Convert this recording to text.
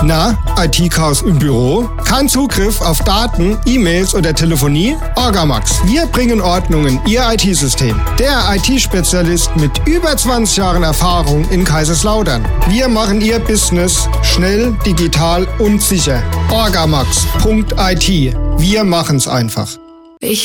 Na, IT-Chaos im Büro? Kein Zugriff auf Daten, E-Mails oder Telefonie? Orgamax. Wir bringen Ordnung in Ihr IT-System. Der IT-Spezialist mit über 20 Jahren Erfahrung in Kaiserslautern. Wir machen Ihr Business schnell, digital und sicher. Orgamax.it. Wir machen's einfach.